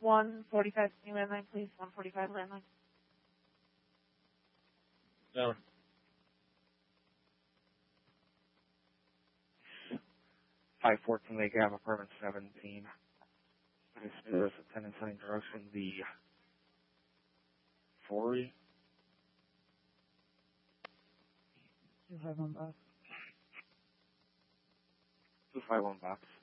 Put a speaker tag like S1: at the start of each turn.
S1: 145 landline, please. 145 landline.
S2: No. 514 Lake Ave, apartment 17. This is attendance on drugs from the 40.
S1: 251 box.
S2: 251 box.